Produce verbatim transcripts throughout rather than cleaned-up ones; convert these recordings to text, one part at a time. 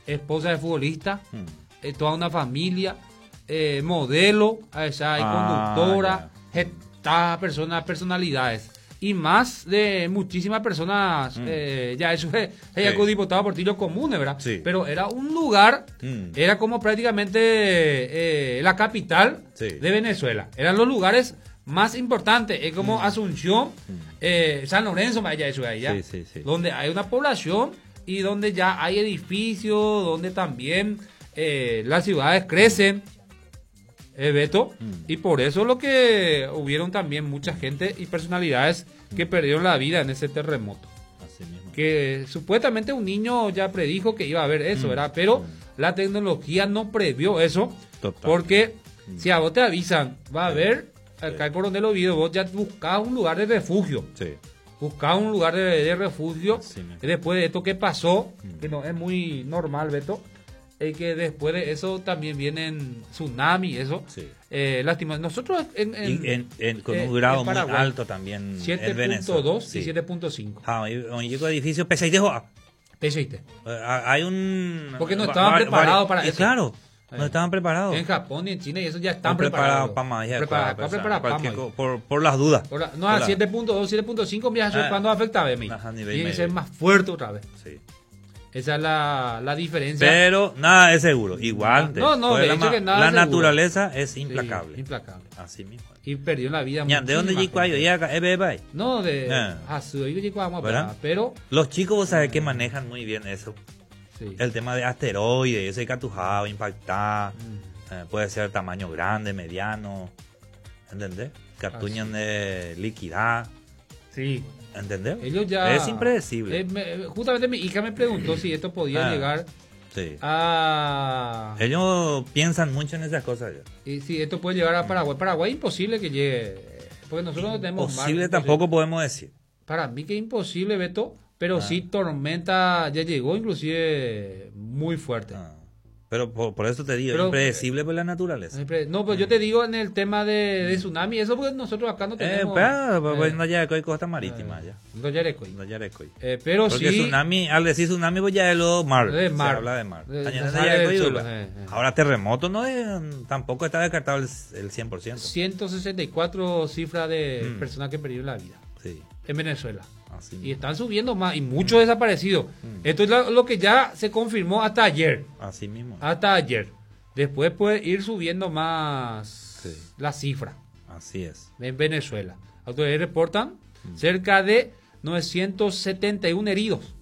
esposa de futbolista, Mm. eh, toda una familia, eh, modelo, esa hay Ah, conductora, estas personas, personalidades. Y más de muchísimas personas, Mm. eh, ya eso es, ella Sí. con diputado por tiro comunes, ¿verdad? Sí. Pero era un lugar, Mm. era como prácticamente eh, la capital Sí. de Venezuela. Eran los lugares más importantes, es como Mm. Asunción, Mm. eh, San Lorenzo, más allá de eso, allá, Sí, sí, sí. donde hay una población y donde ya hay edificios, donde también eh, las ciudades crecen, eh, Beto, Mm. y por eso lo que hubieron también mucha gente y personalidades que perdieron la vida en ese terremoto. Así mismo. Que supuestamente un niño ya predijo que iba a haber eso, Mm. ¿verdad? Pero Mm. la tecnología no previó eso, Total. porque Mm. si a vos te avisan, va a Sí. haber, acá por donde lo vi, vos ya buscás un lugar de refugio. Sí. Buscaba un lugar de, de refugio. Así mismo. Y después de esto que pasó, Mm. que no es muy normal, Beto, es que después de eso también vienen tsunami, eso. Sí. Eh, lástima. Nosotros en, en, Y en, en- con eh, un grado en muy Paraguay, alto también en siete punto Venezuela. dos Sí. y siete punto cinco. Ah, y un chico edificio pese y dejo. P S I T. Hay un. Porque no va- estaban va- preparados va- para y eso. Claro, Eh. no estaban preparados. En Japón y en China y eso ya están Están preparados. para magia. Preparados, para- acá preparados para para cualquier magia. co- por, por las dudas. Por la- no, Por a la- siete punto dos, siete punto cinco, mira, Ah. cuando afecta a mí. Ajá, nivel Tiene que medio. ser más fuerte otra vez. Sí. Esa es la, la diferencia. Pero nada es seguro. Igual. No, no, Pues de la, hecho ma- que nada la es seguro. naturaleza es Sí, implacable. implacable. Así mismo. Y perdió la vida. Ya, ¿de dónde muchísima llegó gente. yo? Ya, eh, bebé, ahí. No, de Ah. Azul, yo llegó a Amapá, ¿Verdad? pero Los chicos, vos sabés que manejan muy bien eso. sí. El tema de asteroides, ese catujado, impactar. Mm. eh, puede ser tamaño grande, mediano. ¿Entendés? Cartuñas Así. de liquidar. Sí. ¿Entendés? Ellos ya Es impredecible. eh, me- justamente mi hija me preguntó si esto podía Ah. llegar Sí. a Ellos piensan mucho en esas cosas. ya. y si esto puede llegar a Paraguay. Paraguay imposible que llegue, porque nosotros no tenemos mar, Posible imposible. tampoco podemos decir. Para mí que es imposible, Beto, pero Ah. sí tormenta ya llegó inclusive muy fuerte. Ah. Pero por, por eso te digo, Pero- impredecible por la naturaleza. Siempre- No, pero yo te digo en el tema de, de tsunami, eso porque nosotros acá no Eh, tenemos. pero, pues, eh, pues, no ya hay costa marítima ya. no Yarecoy. No ya hay coi. Eh, pero Porque sí. tsunami, al decir tsunami, pues ya es lo mar. De mar. Se habla de mar. De- Allá de- no ya hay del coi, suelo, ¿verdad? eh, eh. Ahora terremoto no es, tampoco está descartado el, el cien por ciento. ciento sesenta y cuatro cifras de Mm. personas que perdieron la vida Sí, en Venezuela. así Y mismo. están subiendo más y muchos desaparecidos. Mm. Esto es lo, lo que ya se confirmó hasta ayer. Así mismo. Hasta ayer. Después puede ir subiendo más Sí. la cifra Así es. en Venezuela. Autoridades reportan Mm. cerca de novecientos setenta y uno heridos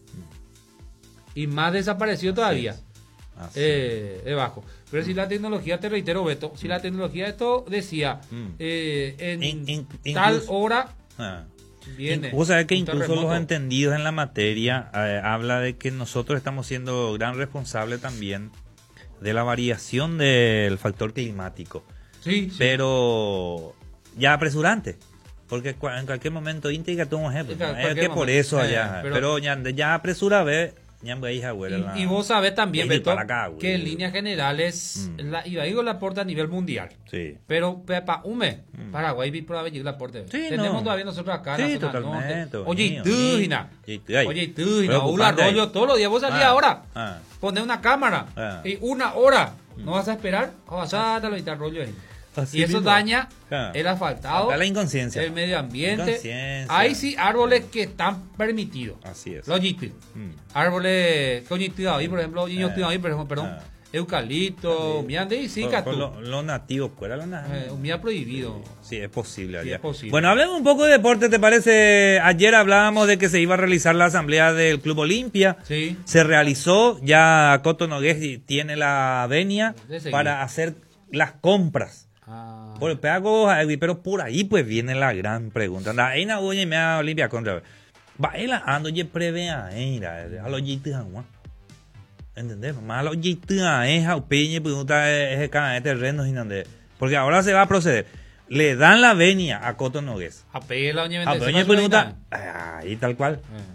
y más desaparecidos todavía. Así es. Así Eh, debajo. Pero si la tecnología, te reitero, Beto, si la tecnología, esto decía, Mm. eh, en In- in- tal incluso- hora Ah. viene. Vos sabés que un incluso terremoto. los entendidos en la materia eh, habla de que nosotros estamos siendo gran responsable también de la variación del factor climático. Sí, sí. Pero ya apresurante. Porque cua- en cualquier momento íntegra todo un ejemplo. Sí, claro, ¿no? Es cualquier que por momento. eso Eh, allá. pero- pero, ya, ya apresura ve. Ya me hija, güey, la- Y, y vos sabés también, Ey, Beto, para acá, güey. que en líneas generales, Mm. la, iba a digo el aporte a nivel mundial. Sí. Pero para un mes, Mm. Paraguay vi por haber llegado el aporte. Sí, Tenemos no. todavía nosotros acá en Sí, la zona totalmente, norte. Oye, mío, Itúgina. mío. Itú- ay. Oye, Itúgina. Un Preocupante arroyo ahí. todos los días. Vos salís Ah, ahora, ah. poner una cámara Ah. y una hora. No vas a esperar, vas a darle el arroyo ahí. Así y eso mismo. daña Ah. el asfaltado, Acá la inconsciencia. el medio ambiente. Inconsciencia. Hay sí árboles que están permitidos. Así es. Los yitis. Mm. Árboles que ahí, por ejemplo, Eh. ahí, por ejemplo, perdón, Ah. eucalipto, miande y sí, Por- catú. por lo, lo nativo, ¿cuál era lo na- Eh, un día prohibido. Sí, es posible. Sí, allá. es posible. Bueno, hablemos un poco de deporte, ¿te parece? Ayer hablábamos de que se iba a realizar la asamblea del Club Olimpia. Sí. Se realizó, ya Coto Nogués tiene la venia De seguir. para hacer las compras. Ah, Por el pedago, pero por ahí pues viene la gran pregunta. Anda, ahí na oye me da Olimpia contra. Va, él ando ye prevea, a los yitis agua. ¿Entendés? Más a los yitis a esa peña pregunta es cada de terrenos y donde. Porque ahora se va a proceder. Le dan la venia a Coto Nogués. a pedir la doña A Mendes, peña ¿se pasa pregunta, vaina? ahí tal cual.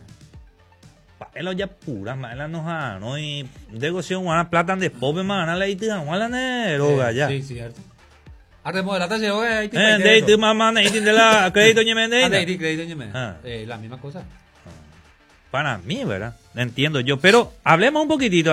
Eh. Pa, él ya pura, más la noja, no y de gocio una plata de pobre más la yitis agua la neroga ya. Sí, cierto. A remodelar taller, oye, ahí te Eh, de tu mamá, de de la crédito ñe Ah, mende. de ahí, crédito, doña Mendes. Ah. Eh, la misma cosa. Para mí, ¿verdad? Entiendo yo. Pero hablemos un poquitito.